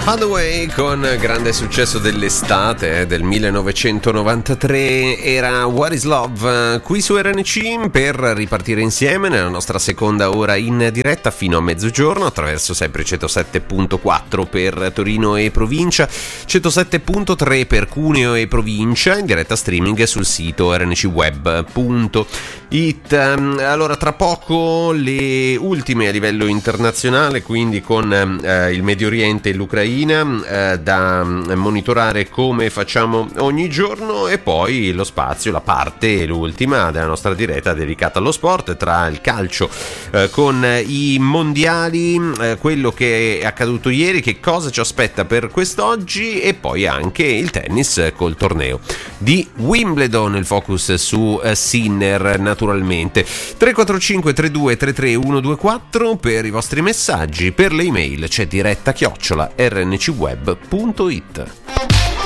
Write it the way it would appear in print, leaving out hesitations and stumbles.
Hathaway con grande successo dell'estate del 1993 era What is Love, qui su RNC per ripartire insieme nella nostra seconda ora in diretta fino a mezzogiorno attraverso sempre 107.4 per Torino e provincia, 107.3 per Cuneo e provincia, in diretta streaming sul sito rncweb.it. Allora, tra poco le ultime a livello internazionale, quindi con il Medio Oriente e l'Ucraina da monitorare come facciamo ogni giorno, e poi lo spazio, la parte, l'ultima della nostra diretta dedicata allo sport, tra il calcio con i mondiali, quello che è accaduto ieri, che cosa ci aspetta per quest'oggi, e poi anche il tennis col torneo di Wimbledon, il focus su Sinner naturalmente. 345 32 33 124 per i vostri messaggi, per le email c'è diretta @rncweb.it.